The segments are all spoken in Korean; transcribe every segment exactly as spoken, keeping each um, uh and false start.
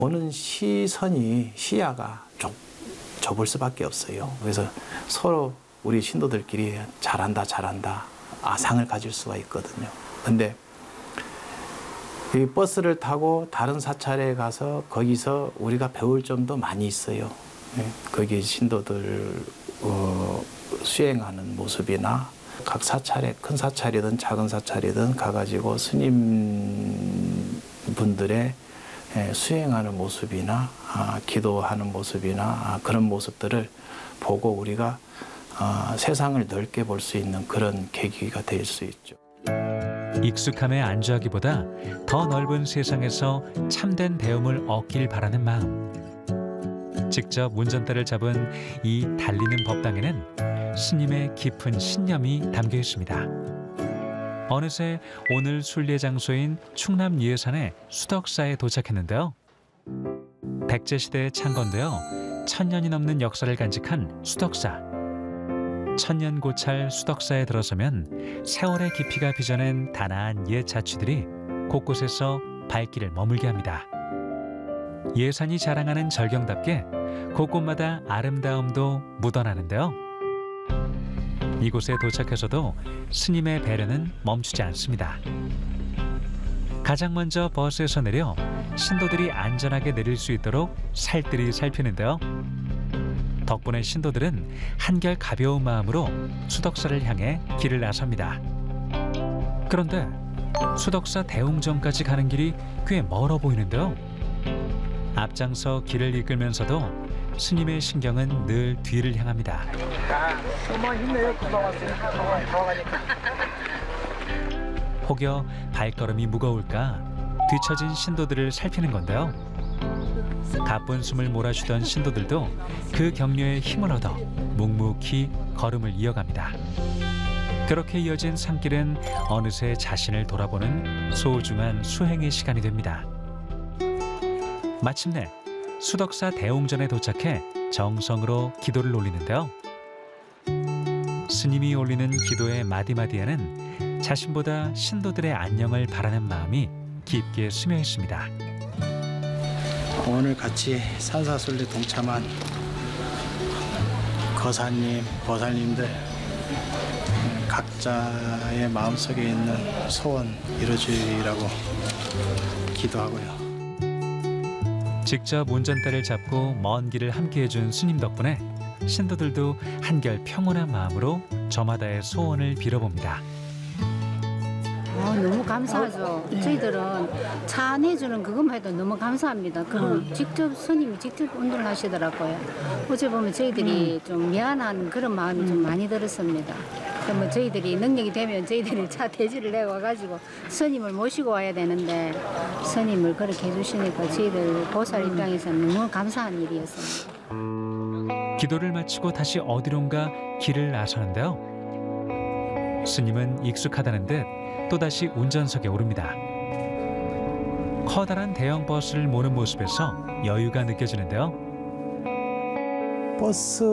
보는 시선이 시야가 좀 좁을 수밖에 없어요. 그래서 서로 우리 신도들끼리 잘한다 잘한다 아상을 가질 수가 있거든요. 근데 이 버스를 타고 다른 사찰에 가서 거기서 우리가 배울 점도 많이 있어요. 네, 거기 신도들 어, 수행하는 모습이나 각 사찰에 큰 사찰이든 작은 사찰이든 가가지고 스님 분들의 수행하는 모습이나 아, 기도하는 모습이나 아, 그런 모습들을 보고 우리가 아, 세상을 넓게 볼 수 있는 그런 계기가 될 수 있죠. 익숙함에 안주하기보다 더 넓은 세상에서 참된 배움을 얻길 바라는 마음. 직접 운전대를 잡은 이 달리는 법당에는 스님의 깊은 신념이 담겨 있습니다. 어느새 오늘 순례 장소인 충남 예산의 수덕사에 도착했는데요. 백제시대에 창건되어 천년이 넘는 역사를 간직한 수덕사. 천년고찰 수덕사에 들어서면 세월의 깊이가 빚어낸 단아한 옛 자취들이 곳곳에서 발길을 머물게 합니다. 예산이 자랑하는 절경답게 곳곳마다 아름다움도 묻어나는데요. 이곳에 도착해서도 스님의 배려는 멈추지 않습니다. 가장 먼저 버스에서 내려 신도들이 안전하게 내릴 수 있도록 살뜰히 살피는데요. 덕분에 신도들은 한결 가벼운 마음으로 수덕사를 향해 길을 나섭니다. 그런데 수덕사 대웅전까지 가는 길이 꽤 멀어 보이는데요. 앞장서 길을 이끌면서도 스님의 신경은 늘 뒤를 향합니다. 혹여 발걸음이 무거울까 뒤처진 신도들을 살피는 건데요. 가쁜 숨을 몰아쉬던 신도들도 그 격려에 힘을 얻어 묵묵히 걸음을 이어갑니다. 그렇게 이어진 산길은 어느새 자신을 돌아보는 소중한 수행의 시간이 됩니다. 마침내 수덕사 대웅전에 도착해 정성으로 기도를 올리는데요. 스님이 올리는 기도의 마디마디에는 자신보다 신도들의 안녕을 바라는 마음이 깊게 스며 있습니다. 오늘 같이 산사순례 동참한 거사님, 보살님들 각자의 마음속에 있는 소원 이루어지라고 기도하고요. 직접 운전대를 잡고 먼 길을 함께 해준 스님 덕분에 신도들도 한결 평온한 마음으로 저마다의 소원을 빌어봅니다. 어, 너무 감사하죠. 저희들은 차 안내주는 그것만 해도 너무 감사합니다. 그럼 직접 스님이 직접 운전을 하시더라고요. 어제 보면 저희들이 좀 미안한 그런 마음이 좀 많이 들었습니다. 그러면 저희들이 능력이 되면 저희들이 차 대지를 내와가지고 스님을 모시고 와야 되는데 스님을 그렇게 해주시니까 저희들 보살 입장에서는 너무 감사한 일이었습니다. 기도를 마치고 다시 어디론가 길을 나서는데요. 스님은 익숙하다는 듯 또다시 운전석에 오릅니다. 커다란 대형 버스를 모는 모습에서 여유가 느껴지는데요. 버스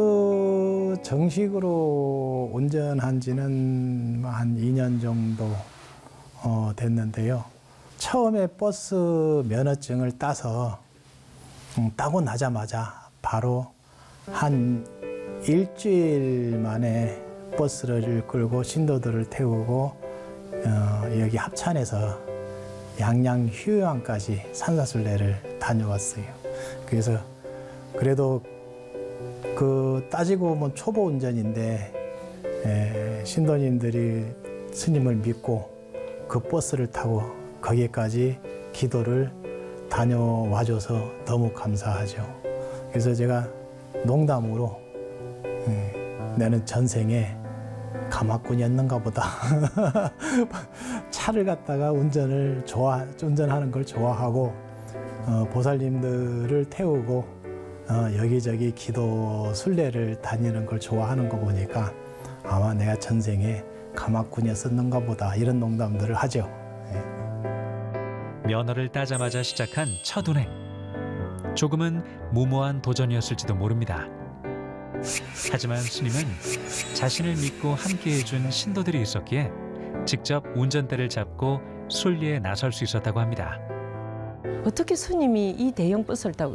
정식으로 운전한 지는 한 이 년 정도 어, 됐는데요. 처음에 버스 면허증을 따서 음, 따고 나자마자 바로 한 일주일 만에 버스를 끌고 신도들을 태우고 어, 여기 합천에서 양양 휴양까지 산사순례를 다녀왔어요. 그래서 그래도 그 따지고 보면 초보 운전인데 에, 신도님들이 스님을 믿고 그 버스를 타고 거기까지 기도를 다녀와줘서 너무 감사하죠. 그래서 제가 농담으로 에, 나는 전생에 가마꾼이었는가 보다. 차를 갖다가 운전을 좋아, 운전하는 걸 좋아하고 어, 보살님들을 태우고 어, 여기저기 기도 순례를 다니는 걸 좋아하는 거 보니까 아마 내가 전생에 가마꾼이었었는가 보다 이런 농담들을 하죠. 예. 면허를 따자마자 시작한 첫 운행. 조금은 무모한 도전이었을지도 모릅니다. 하지만 스님은 자신을 믿고 함께 해준 신도들이 있었기에 직접 운전대를 잡고 순례에 나설 수 있었다고 합니다. 어떻게 스님이 이 대형 버스를 타고